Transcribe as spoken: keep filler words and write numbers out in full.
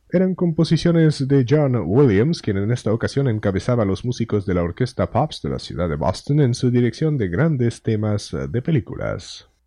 Eran composiciones de John Williams, quien en esta ocasión encabezaba a los músicos de la Orquesta Pops de la ciudad de Boston en su dirección de grandes temas de películas.